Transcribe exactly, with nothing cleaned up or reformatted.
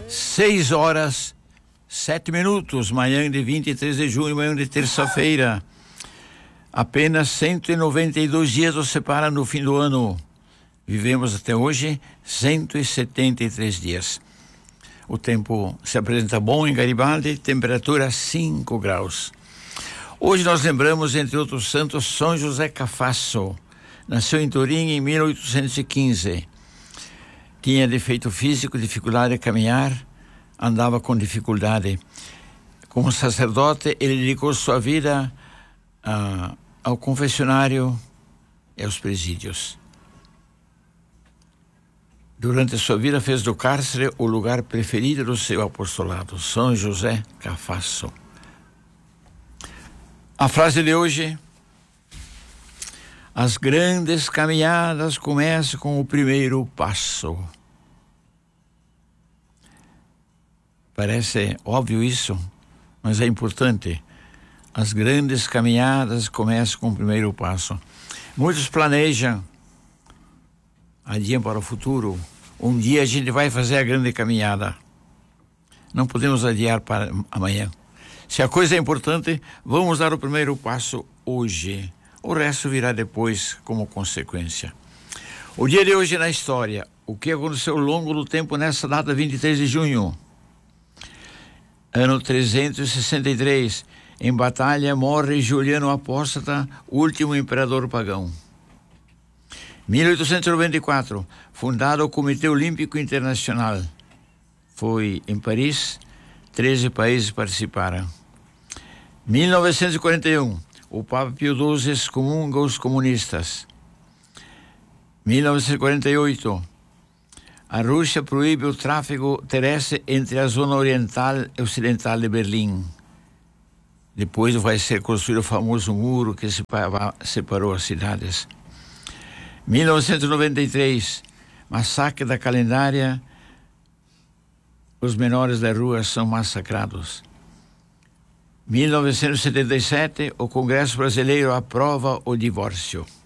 Seis horas, sete minutos, manhã de vinte e três de junho, manhã de terça-feira. Apenas cento e noventa e dois dias nos separam do fim do ano. Vivemos até hoje cento e setenta e três dias. O tempo se apresenta bom em Garibaldi, temperatura cinco graus. Hoje nós lembramos, entre outros santos, São José Cafasso. Nasceu em Turim em mil oitocentos e quinze. Tinha defeito físico, dificuldade de caminhar, andava com dificuldade. Como sacerdote, ele dedicou sua vida ah, ao confessionário e aos presídios. Durante sua vida fez do cárcere o lugar preferido do seu apostolado. São José Cafasso. A frase de hoje: as grandes caminhadas começam com o primeiro passo. Parece óbvio isso, mas é importante. As grandes caminhadas começam com o primeiro passo. Muitos planejam, adiam para o futuro. Um dia a gente vai fazer a grande caminhada. Não podemos adiar para amanhã. Se a coisa é importante, vamos dar o primeiro passo hoje. O resto virá depois como consequência. O dia de hoje na história. O que aconteceu ao longo do tempo nessa data, vinte e três de junho? Ano trezentos e sessenta e três. Em batalha morre Juliano Apóstata, último imperador pagão. mil oitocentos e noventa e quatro. Fundado o Comitê Olímpico Internacional. Foi em Paris. treze países participaram. mil novecentos e quarenta e um. O Papa Pio doze excomunga os comunistas. mil novecentos e quarenta e oito. A Rússia proíbe o tráfego terrestre entre a zona oriental e ocidental de Berlim. Depois vai ser construído o famoso muro que separou as cidades. mil novecentos e noventa e três. Massacre da Calendária. Os menores da rua são massacrados. mil novecentos e setenta e sete, o Congresso Brasileiro aprova o divórcio.